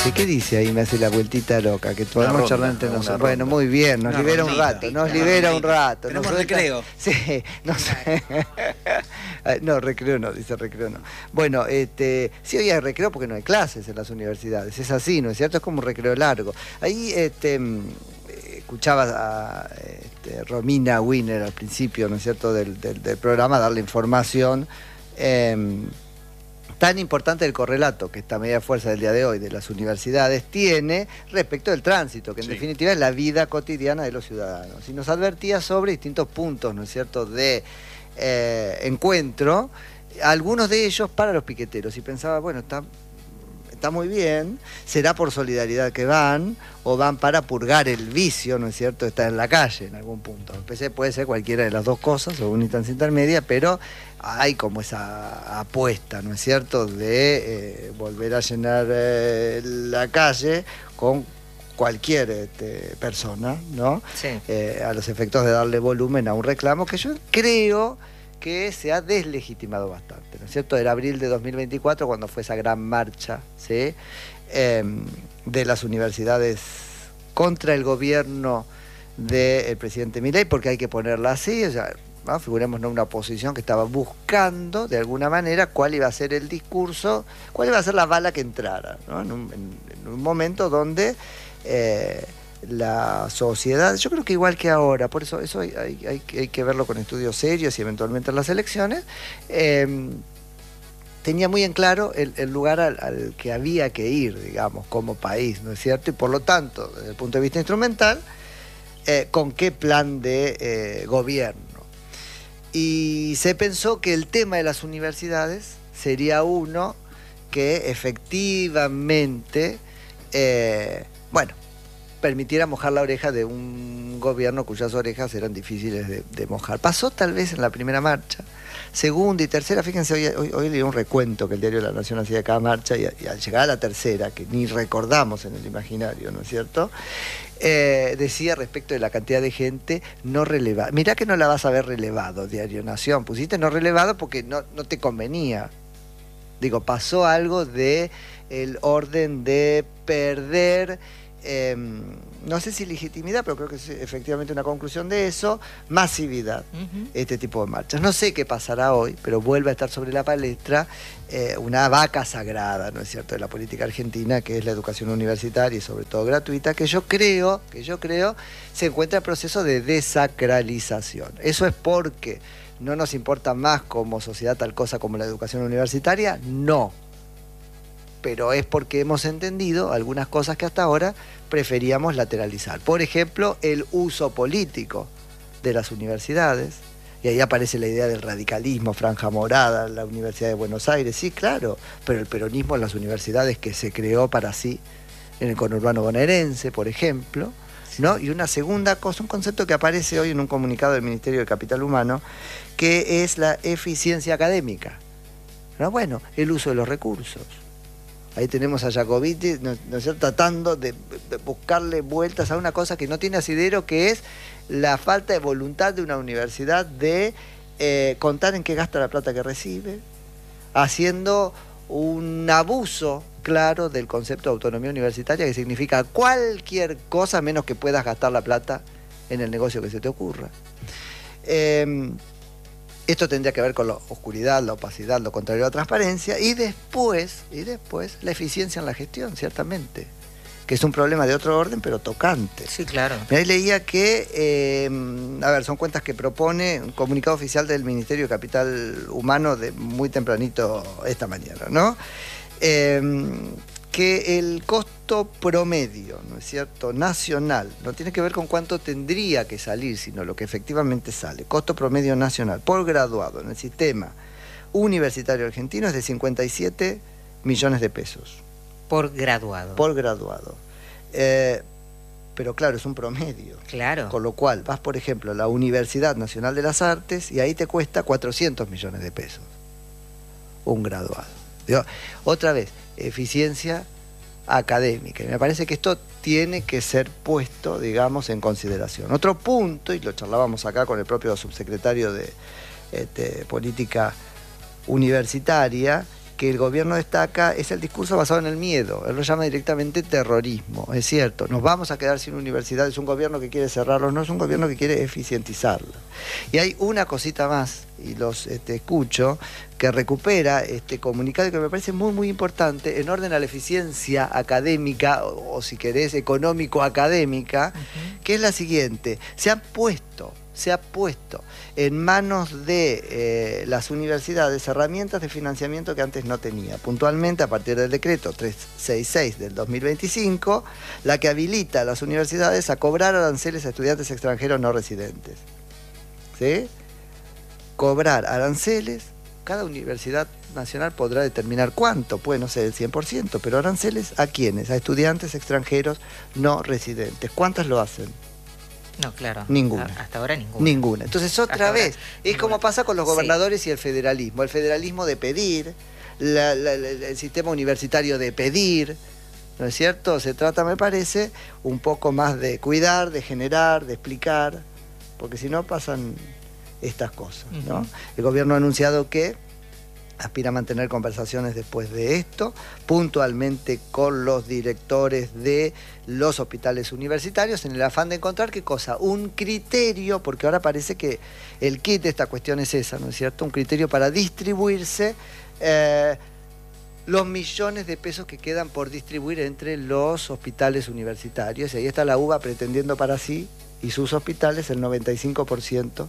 dice? ¿Qué dice ahí? Me hace la vueltita loca, que podemos charlar entre nosotros. Bueno, muy bien, nos libera un rato, nos libera un rato. Tenemos recreo. Sí, no sé. No, recreo no, dice recreo no. Bueno, sí hoy hay recreo porque no hay clases en las universidades, es así, ¿no es cierto? Es como un recreo largo. Ahí, escuchaba a Romina Wiener al principio, ¿no es cierto?, del programa, darle información tan importante del correlato que esta medida de fuerza del día de hoy de las universidades tiene respecto del tránsito, que en definitiva es la vida cotidiana de los ciudadanos. Y nos advertía sobre distintos puntos, ¿no es cierto?, de encuentro, algunos de ellos para los piqueteros. Y pensaba, bueno, está muy bien, será por solidaridad que van, o van para purgar el vicio, ¿no es cierto?, estar en la calle en algún punto. Puede ser cualquiera de las dos cosas, o una instancia intermedia, pero hay como esa apuesta, ¿no es cierto?, de volver a llenar la calle con cualquier persona, ¿no? Sí. A los efectos de darle volumen a un reclamo que yo creo que se ha deslegitimado bastante, ¿no es cierto? Era abril de 2024 cuando fue esa gran marcha, ¿sí?, de las universidades contra el gobierno del presidente Milei, porque hay que ponerla así, o sea, ¿no? Figuremos en una oposición que estaba buscando de alguna manera cuál iba a ser el discurso, cuál iba a ser la bala que entrara, ¿no? En un momento donde la sociedad, yo creo que igual que ahora, por eso hay que verlo con estudios serios y eventualmente en las elecciones, tenía muy en claro el lugar al que había que ir, digamos, como país, ¿no es cierto? Y por lo tanto, desde el punto de vista instrumental, con qué plan de gobierno. Y se pensó que el tema de las universidades sería uno que efectivamente, permitiera mojar la oreja de un gobierno cuyas orejas eran difíciles de mojar. Pasó tal vez en la primera marcha, segunda y tercera. Fíjense, hoy leí un recuento que el diario La Nación hacía de cada marcha, y al llegar a la tercera, que ni recordamos en el imaginario, ¿no es cierto?, decía respecto de la cantidad de gente no relevada. Mirá que no la vas a ver relevado, Diario Nación. Pusiste no relevado porque no te convenía. Digo, pasó algo de el orden de perder, no sé si legitimidad, pero creo que es efectivamente una conclusión de eso, masividad, este tipo de marchas. No sé qué pasará hoy, pero vuelve a estar sobre la palestra una vaca sagrada, ¿no es cierto?, de la política argentina, que es la educación universitaria y sobre todo gratuita, que yo creo se encuentra en proceso de desacralización. Eso es porque no nos importa más como sociedad tal cosa como la educación universitaria, no. Pero es porque hemos entendido algunas cosas que hasta ahora preferíamos lateralizar. Por ejemplo, el uso político de las universidades. Y ahí aparece la idea del radicalismo, franja morada, la Universidad de Buenos Aires. Sí, claro, pero el peronismo en las universidades que se creó para sí, en el conurbano bonaerense, por ejemplo, ¿no? Y una segunda cosa, un concepto que aparece hoy en un comunicado del Ministerio de Capital Humano, que es la eficiencia académica, ¿no? Bueno, el uso de los recursos. Ahí tenemos a Jacobiti, ¿no es cierto?, tratando de buscarle vueltas a una cosa que no tiene asidero, que es la falta de voluntad de una universidad de contar en qué gasta la plata que recibe, haciendo un abuso claro del concepto de autonomía universitaria, que significa cualquier cosa menos que puedas gastar la plata en el negocio que se te ocurra. Esto tendría que ver con la oscuridad, la opacidad, lo contrario a la transparencia, y después la eficiencia en la gestión, ciertamente, que es un problema de otro orden, pero tocante. Sí, claro. Ahí leía que, son cuentas que propone un comunicado oficial del Ministerio de Capital Humano de muy tempranito esta mañana, ¿no? Que el costo promedio, ¿no es cierto?, nacional, no tiene que ver con cuánto tendría que salir, sino lo que efectivamente sale. Costo promedio nacional por graduado en el sistema universitario argentino es de 57 millones de pesos. Por graduado. Por graduado. Pero claro, es un promedio. Claro. Con lo cual, vas, por ejemplo, a la Universidad Nacional de las Artes y ahí te cuesta 400 millones de pesos. Un graduado. Digo, otra vez, eficiencia académica. Y me parece que esto tiene que ser puesto, digamos, en consideración. Otro punto, y lo charlábamos acá con el propio subsecretario de Política Universitaria, que el gobierno destaca es el discurso basado en el miedo. Él lo llama directamente terrorismo. Es cierto, nos vamos a quedar sin universidades. Es un gobierno que quiere cerrarlos, no es un gobierno que quiere eficientizarla. Y hay una cosita más, y los escucho, que recupera este comunicado y que me parece muy, muy importante en orden a la eficiencia académica, o si querés, económico-académica, que es la siguiente. Se ha puesto en manos de las universidades herramientas de financiamiento que antes no tenía. Puntualmente, a partir del decreto 366 del 2025, la que habilita a las universidades a cobrar aranceles a estudiantes extranjeros no residentes. ¿Sí? Cobrar aranceles, cada universidad nacional podrá determinar cuánto, puede no ser el 100%, pero aranceles ¿a quiénes? A estudiantes extranjeros no residentes. ¿Cuántas lo hacen? No, claro. Ninguna. Hasta ahora ninguna. Ninguna. Entonces, otra vez, es como pasa con los gobernadores y el federalismo. El federalismo de pedir, el sistema universitario de pedir, ¿no es cierto? Se trata, me parece, un poco más de cuidar, de generar, de explicar, porque si no pasan estas cosas, ¿no? El gobierno ha anunciado que aspira a mantener conversaciones después de esto, puntualmente con los directores de los hospitales universitarios, en el afán de encontrar, ¿qué cosa? Un criterio, porque ahora parece que el kit de esta cuestión es esa, ¿no es cierto? Un criterio para distribuirse los millones de pesos que quedan por distribuir entre los hospitales universitarios. Y ahí está la UBA pretendiendo para sí y sus hospitales el 95%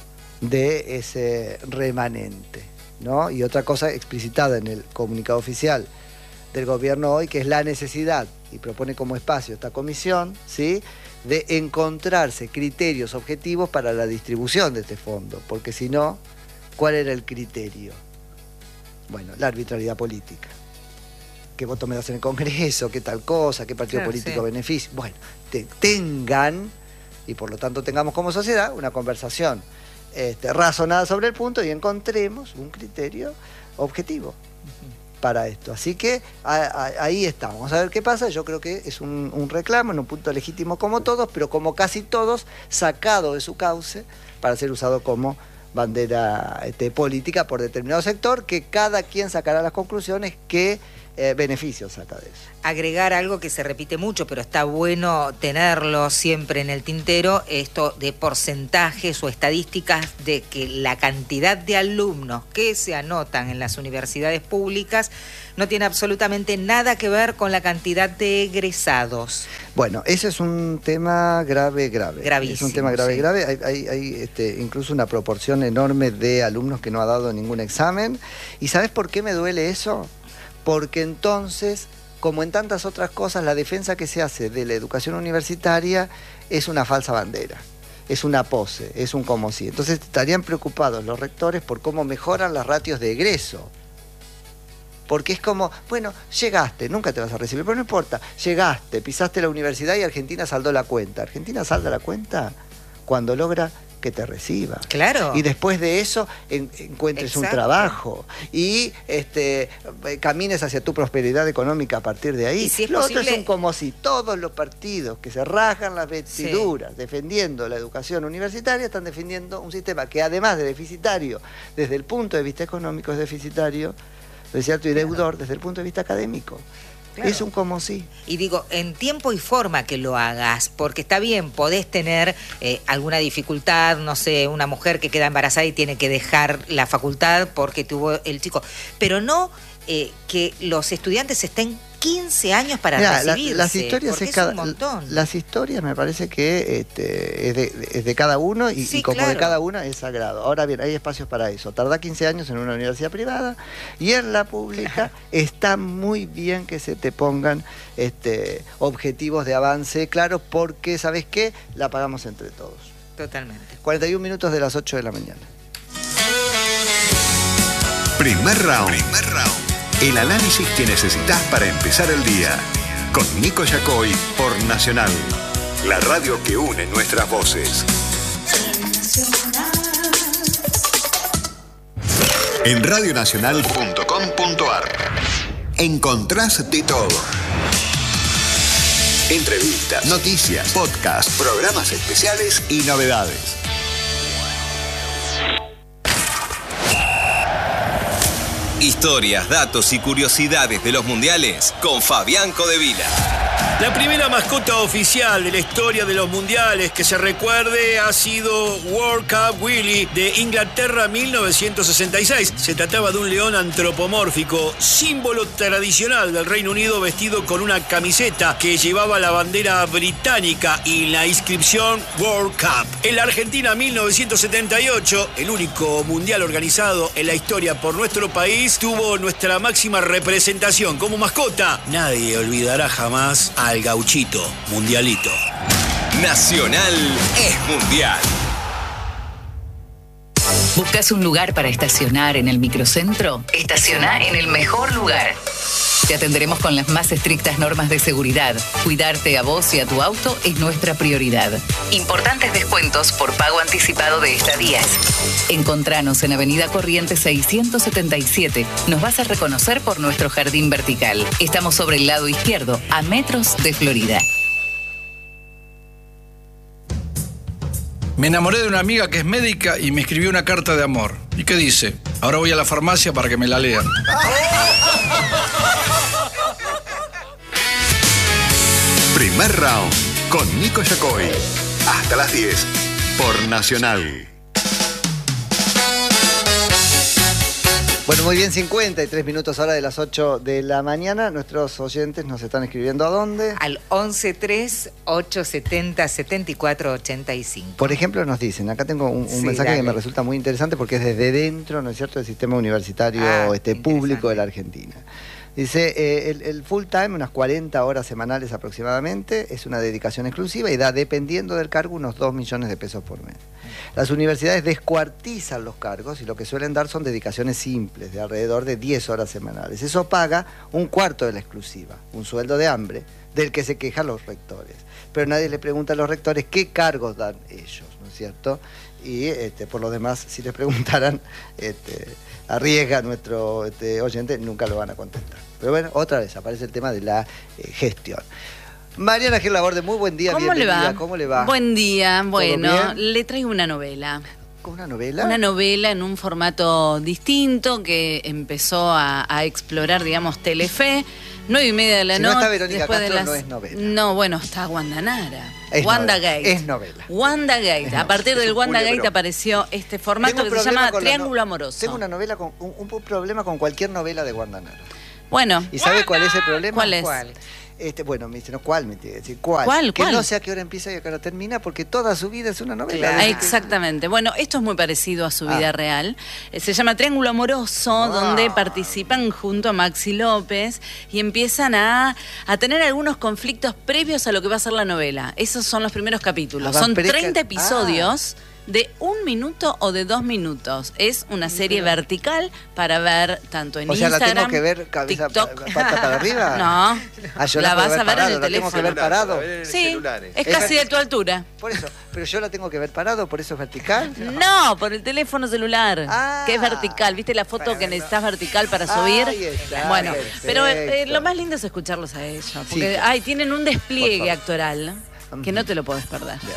de ese remanente, ¿no? Y otra cosa explicitada en el comunicado oficial del gobierno hoy, que es la necesidad, y propone como espacio esta comisión, ¿sí?, de encontrarse criterios objetivos para la distribución de este fondo, porque si no, ¿cuál era el criterio? Bueno, la arbitrariedad política. ¿Qué voto me das en el Congreso? ¿Qué tal cosa? ¿Qué partido político beneficia? Bueno, tengan, y por lo tanto tengamos como sociedad, una conversación razonada sobre el punto y encontremos un criterio objetivo para esto. Así que ahí estamos. Vamos a ver qué pasa. Yo creo que es un reclamo en un punto legítimo como todos, pero como casi todos, sacado de su cauce para ser usado como bandera política por determinado sector, que cada quien sacará las conclusiones que beneficios saca de eso. Agregar algo que se repite mucho, pero está bueno tenerlo siempre en el tintero, esto de porcentajes o estadísticas de que la cantidad de alumnos que se anotan en las universidades públicas no tiene absolutamente nada que ver con la cantidad de egresados. Bueno, ese es un tema grave. Gravísimo. Es un tema grave. Hay incluso una proporción enorme de alumnos que no ha dado ningún examen. ¿Y sabes por qué me duele eso? Porque entonces, como en tantas otras cosas, la defensa que se hace de la educación universitaria es una falsa bandera, es una pose, es un como si. Entonces estarían preocupados los rectores por cómo mejoran las ratios de egreso. Porque es como, bueno, llegaste, nunca te vas a recibir, pero no importa, llegaste, pisaste la universidad y Argentina saldó la cuenta. Argentina salda la cuenta cuando logra que te reciba. Claro. Y después de eso encuentres un trabajo y camines hacia tu prosperidad económica a partir de ahí. Y si es lo posible... otro es un como si todos los partidos que se rajan las vestiduras defendiendo la educación universitaria están defendiendo un sistema que, además de deficitario desde el punto de vista económico, es deficitario, ¿no es cierto?, y deudor desde el punto de vista académico. Claro. Es un como sí. Y digo, en tiempo y forma que lo hagas, porque está bien, podés tener alguna dificultad, no sé, una mujer que queda embarazada y tiene que dejar la facultad porque tuvo el chico, pero no que los estudiantes estén 15 años para recibirse, las historias porque es un montón. Las historias me parece que es de cada uno y como de cada una es sagrado. Ahora bien, hay espacios para eso. Tarda 15 años en una universidad privada y en la pública está muy bien que se te pongan objetivos de avance, claro, porque, ¿sabes qué? La pagamos entre todos. Totalmente. 41 minutos de las 8 de la mañana. Primer round. El análisis que necesitas para empezar el día. Con Nico Yacoy por Nacional. La radio que une nuestras voces. En radionacional.com.ar encontrás de todo. Entrevistas, noticias, podcasts, programas especiales y novedades. Historias, datos y curiosidades de los mundiales con Fabián Codevila. La primera mascota oficial de la historia de los mundiales que se recuerde ha sido World Cup Willy de Inglaterra 1966. Se trataba de un león antropomórfico, símbolo tradicional del Reino Unido, vestido con una camiseta que llevaba la bandera británica y la inscripción World Cup. En la Argentina 1978, el único mundial organizado en la historia por nuestro país, tuvo nuestra máxima representación como mascota. Nadie olvidará jamás al Gauchito Mundialito. Nacional es mundial. ¿Buscas un lugar para estacionar en el microcentro? Estaciona en el mejor lugar. Te atenderemos con las más estrictas normas de seguridad. Cuidarte a vos y a tu auto es nuestra prioridad. Importantes descuentos por pago anticipado de estadías. Encontranos en Avenida Corrientes 677. Nos vas a reconocer por nuestro jardín vertical. Estamos sobre el lado izquierdo, a metros de Florida. Me enamoré de una amiga que es médica y me escribió una carta de amor. ¿Y qué dice? Ahora voy a la farmacia para que me la lean. Primer round con Nico Yacoy. Hasta las 10 por Nacional. Bueno, muy bien, 53 minutos ahora de las 8 de la mañana. Nuestros oyentes nos están escribiendo ¿a dónde? Al 11-3-870-7485. Por ejemplo, nos dicen, acá tengo un mensaje dale. que me resulta muy interesante porque es desde dentro, ¿no es cierto?, del sistema universitario público de la Argentina. Dice, el full time, unas 40 horas semanales aproximadamente, es una dedicación exclusiva y da, dependiendo del cargo, unos 2 millones de pesos por mes. Las universidades descuartizan los cargos y lo que suelen dar son dedicaciones simples, de alrededor de 10 horas semanales. Eso paga un cuarto de la exclusiva, un sueldo de hambre, del que se quejan los rectores. Pero nadie le pregunta a los rectores qué cargos dan ellos, ¿no es cierto? Y por lo demás, si les preguntaran, arriesga nuestro oyente, nunca lo van a contestar. Pero bueno, otra vez aparece el tema de la gestión. Mariana Gil Laborde, muy buen día, bienvenida. ¿Cómo le va? Buen día, bueno, bien? le traigo una novela. ¿Una novela? Una novela en un formato distinto que empezó a explorar, digamos, Telefe. 9:30 de la si noche. No está Verónica Castro, de no es novela. No, bueno, está Wanda Nara. Es Wanda novela. Gate. Es novela. Wanda Gate. A partir del Wanda Gate apareció este formato que se llama Triángulo Amoroso. Tengo una novela con un problema con cualquier novela de Wanda Nara. Bueno. ¿Y sabe cuál es el problema? ¿Cuál es? ¿Cuál? Bueno, me dice, no, ¿cuál? Me tiene que decir, ¿cuál? ¿Cuál? Que no sé a qué hora empieza y a qué hora termina, porque toda su vida es una novela. Claro. Exactamente. Bueno, esto es muy parecido a su vida real. Se llama Triángulo Amoroso, donde participan junto a Maxi López y empiezan a tener algunos conflictos previos a lo que va a ser la novela. Esos son los primeros capítulos. Son 30 episodios. De 1 minuto o de 2 minutos. Es una serie vertical para ver tanto en Instagram. O sea, ¿la tengo que ver cabeza, pata para arriba? No, yo la vas a ver parado, en el teléfono. ¿La tengo que ver parado? Sí, es casi de tu altura. Por eso, pero yo la tengo que ver parado, por eso es vertical. No, por el teléfono celular, que es vertical. ¿Viste la foto que necesitas vertical para subir? Ahí está, bueno, perfecto. pero lo más lindo es escucharlos a ellos. Porque tienen un despliegue actoral que no te lo podés perder. Bien.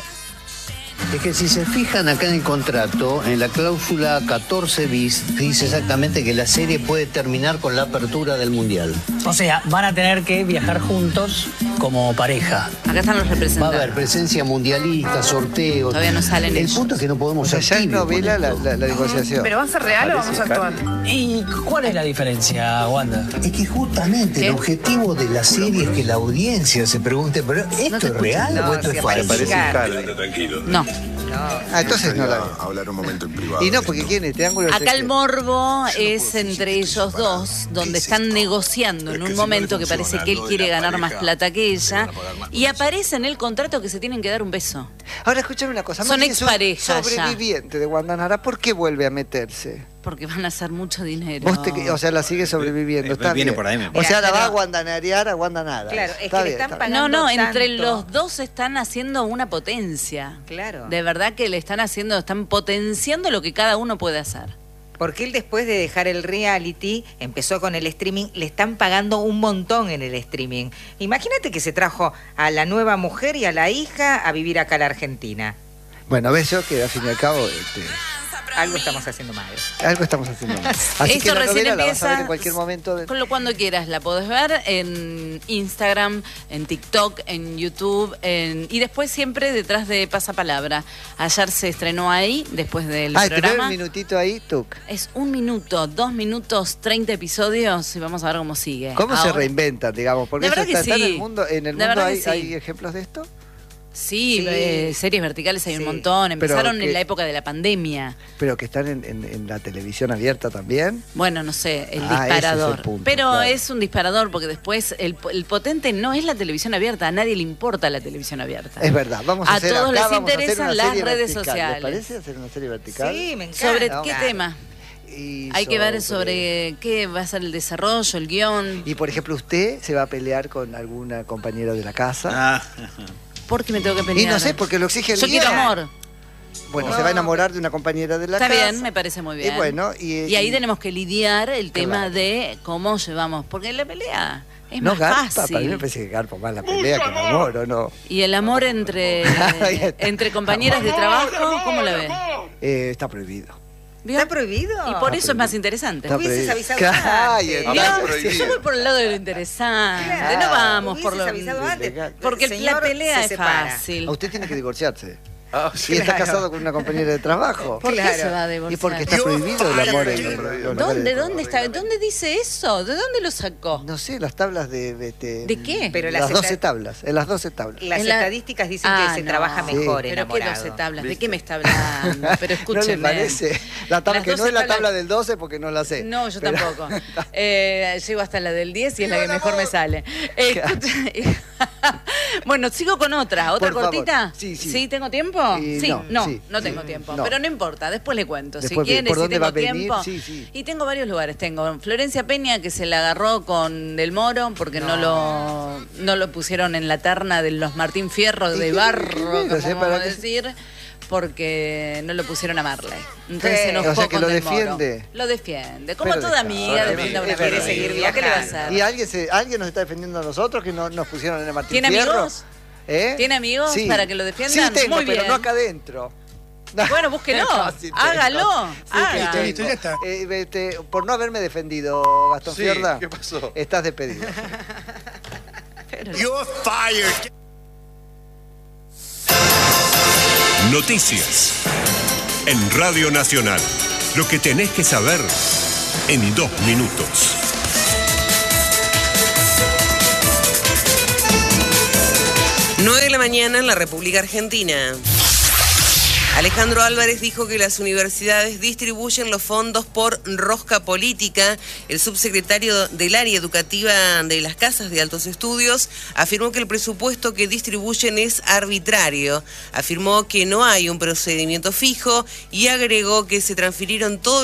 Es que si se fijan acá en el contrato, en la cláusula 14 bis, dice exactamente que la serie puede terminar con la apertura del Mundial. O sea, van a tener que viajar juntos como pareja. Acá están los representantes. Va a haber presencia mundialista, sorteos. Todavía no salen El punto es que no podemos ser ya es tibios novela con la negociación. ¿Pero va a ser real o vamos a actuar? ¿Y cuál es la diferencia, Wanda? Es que justamente el objetivo de la serie es que la audiencia se pregunte, ¿pero esto es real o esto es falso? No. Entonces no la veo. Hablar un momento en privado. Y no, porque ¿quién es? Triángulo. Acá el morbo es entre ellos dos, donde están negociando en un momento que parece que él quiere ganar más plata que ella, y aparece en el contrato que se tienen que dar un beso. Ahora escúchame una cosa. Son Maxi es un exparejas sobreviviente de Wanda Nara. ¿Por qué vuelve a meterse? Porque van a hacer mucho dinero. O sea, la sigue sobreviviendo. Está viene bien. por ahí. O sea, la va a guandanarear a Wanda Nara. Claro, es Está que le bien, están está bien. pagando entre tanto. los dos están haciendo una potencia. Claro. De verdad que le están potenciando lo que cada uno puede hacer. Porque él, después de dejar el reality, empezó con el streaming, le están pagando un montón en el streaming. Imagínate que se trajo a la nueva mujer y a la hija a vivir acá a la Argentina. Bueno, ves yo que al fin y al cabo Algo estamos haciendo mal. Algo estamos haciendo mal. Así Esto que la recién novela la vas a empieza ver en cualquier momento. cuando quieras. La podés ver en Instagram, en TikTok, en YouTube, y después siempre detrás de Pasapalabra. Ayer se estrenó ahí, después del programa. Tener un minutito ahí, Tuc. Es 1 minuto, 2 minutos, 30 episodios y vamos a ver cómo sigue. ¿Cómo se reinventan, digamos? Porque de eso verdad está que sí. en el mundo. ¿En el De mundo verdad que sí. hay ejemplos de esto? Sí, series verticales hay un montón. Empezaron en la época de la pandemia. Pero que están en la televisión abierta también. Bueno, no sé, el disparador. disparador. Ese es el punto, pero claro. es un disparador porque después el potente no es la televisión abierta. A nadie le importa la televisión abierta. Es verdad. Vamos a hacer todos acá, les vamos a hacer interesan una las serie redes vertical. sociales. ¿Les parece hacer una serie vertical? Sí, me encanta. ¿Sobre No, qué claro. tema? Y Hay que ver sobre qué va a ser el desarrollo, el guión. Y por ejemplo, usted se va a pelear con alguna compañera de la casa. ¿Por qué me tengo que pelear? Y no sé, porque lo exige el Yo guión. quiero amor. Bueno, se va a enamorar de una compañera de la Está casa. bien, me parece muy bien. Y bueno, y ahí tenemos que lidiar el tema de cómo llevamos. Porque la pelea es no más garpa, fácil. para mí me parece que garpa más la pelea que el amor, ¿o no? Y el amor entre compañeras de trabajo, ¿cómo la ves? Está prohibido. ¿Vio? ¿Está prohibido? Y por eso es más interesante. Está Hubieses prohibido. avisado Ay, antes. ¿Vio? Yo voy por el lado de lo interesante. Claro, No vamos por hubieses lo avisado antes. porque Señor, la pelea se es separa. fácil. A usted tiene que divorciarse. Sí. Y está casado con una compañera de trabajo. ¿Por qué Claro. se va a divorciar? Y porque está prohibido el amor en los lugares ¿Dónde de- está? ¿Dónde dice eso? ¿De dónde lo sacó? No sé, las tablas de... ¿De qué? Pero las las 12 tablas, en las 12 tablas. Las En la- estadísticas dicen Ah, que se no. trabaja Sí. mejor ¿Pero qué enamorado. 12 tablas? ¿De qué me está hablando? Pero ¿No escúcheme. le parece? La tabla Las que no 12 es la tablas- tabla del 12 porque no la sé. No, yo Pero- tampoco. Llego hasta la del 10 y es la que mejor me sale. Bueno, sigo con otra. ¿Otra Por favor. cortita? Sí. ¿Tengo tiempo? Y no tengo tiempo. No. Pero no importa, después le cuento. Después, si quiere, ¿por si dónde tengo va a venir? tiempo. Sí. Y tengo varios lugares. Tengo Florencia Peña, que se la agarró con Del Moro, porque no lo pusieron en la terna de los Martín Fierro de barro, No sé como para vamos a qué- decir, porque no lo pusieron a Marley. Entonces se enojó O sea, que con lo Del Moro. defiende. Lo defiende. Como Pero toda deja- amiga Ahora, defiende a una quiere amiga. seguir ¿Qué le va a viajando. hacer? ¿Y alguien nos está defendiendo a nosotros que no nos pusieron en el Martín ¿Tiene Fierro? amigos? ¿Tiene amigos Sí. para que lo defiendan? Sí tengo, Muy pero bien. no acá adentro. Bueno, búsquelo. No, sí tengo. Hágalo. Sí, Haga. tengo. Listo, ya está. Por no haberme defendido, Gastón Sí, Fiorda, ¿qué pasó? estás despedido. You're fired. Noticias. En Radio Nacional. Lo que tenés que saber en 2 minutos. Nueve de la mañana en la República Argentina. Alejandro Álvarez dijo que las universidades distribuyen los fondos por rosca política. El subsecretario del área educativa de las casas de altos estudios afirmó que el presupuesto que distribuyen es arbitrario. Afirmó que no hay un procedimiento fijo y agregó que se transfirieron todos